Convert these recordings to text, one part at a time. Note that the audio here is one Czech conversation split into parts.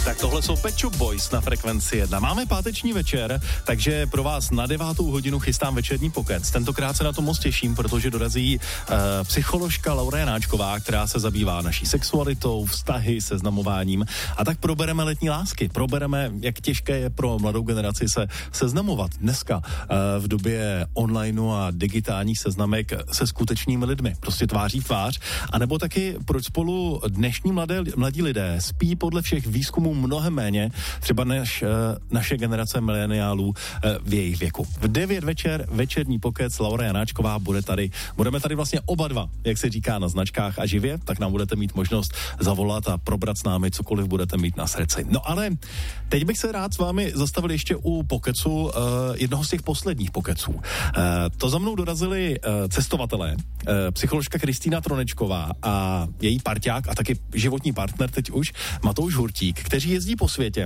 Tak tohle jsou Pet Shop Boys na Frekvenci 1. Máme páteční večer, takže pro vás na 9:00 chystám večerní pokec. Tentokrát se na to moc těším, protože dorazí psycholožka Laura Janáčková, která se zabývá naší sexualitou, vztahy, seznamováním. A tak probereme letní lásky. Probereme, jak těžké je pro mladou generaci se seznamovat dneska v době onlineu a digitálních seznamek se skutečnými lidmi. Prostě tváří v tvář. A nebo taky, proč spolu dnešní mladí lidé spí podle všech výzkumů mnohem méně, třeba než naše generace mileniálů v jejich věku. V 9 večer večerní pokec, Laura Janáčková bude tady. Budeme tady vlastně oba dva, jak se říká na značkách a živě, tak nám budete mít možnost zavolat a probrat s námi cokoliv budete mít na srdci. No ale teď bych se rád s vámi zastavil ještě u pokecu, jednoho z těch posledních pokeců. To za mnou dorazili cestovatelé, psycholožka Kristýna Tronečková a její parťák a taky životní partner teď už Matouš Hurtík, kteří jezdí po světě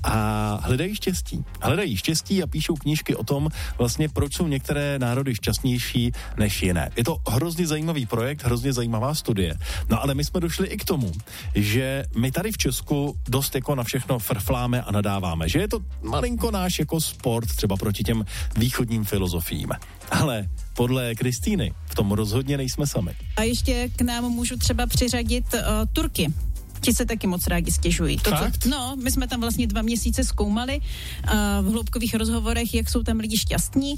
a hledají štěstí. Hledají štěstí a píšou knížky o tom vlastně, proč jsou některé národy šťastnější než jiné. Je to hrozně zajímavý projekt, hrozně zajímavá studie. No ale my jsme došli i k tomu, že my tady v Česku dost jako na všechno frfláme a nadáváme, že je to malinko náš jako sport třeba proti těm východním filozofiím. Ale podle Kristýny v tom rozhodně nejsme sami. A ještě k nám můžu třeba přiřadit Turky. Ti se taky moc rádi stěžují. My jsme tam vlastně 2 měsíce zkoumali v hloubkových rozhovorech, jak jsou tam lidi šťastní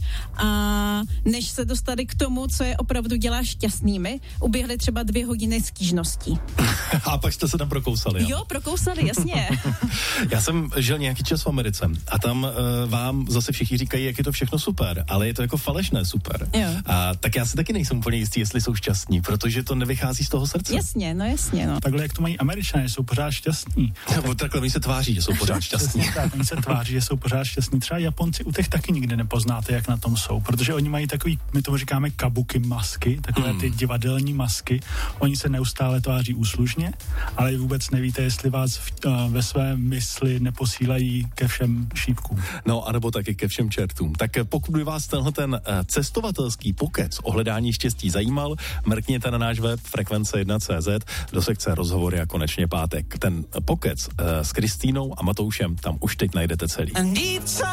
a než se dostali k tomu, co je opravdu dělá šťastnými, uběhly třeba 2 hodiny stížností. A pak jste se tam prokousali. Jo, prokousali, jasně. Já jsem žil nějaký čas v Americe a tam vám zase všichni říkají, jak je to všechno super, ale je to jako falešné super. Jo. A tak já se taky nejsem úplně jistý, jestli jsou šťastní, protože to nevychází z toho srdce. Jasně. Takhle, jak to mají Američané, jsou pořád šťastní. Takhle oni se tváří, že jsou pořád šťastní. Tak, oni se tváří, že jsou pořád šťastní. Třeba Japonci u těch taky nikdy nepoznáte, jak na tom jsou, protože oni mají takový, my tomu říkáme kabuki masky, takové ty divadelní masky. Oni se neustále tváří úslužně, ale vůbec nevíte, jestli vás ve své mysli neposílají ke všem šípkům. No, anebo taky ke všem čertům. Tak pokud by vás tenhle ten cestovatelský pokec o hledání štěstí zajímal, mrkněte na náš web frekvence1.cz do sekce rozhovory a konečně pátek. Ten pokec s Kristýnou a Matoušem tam už teď najdete celý.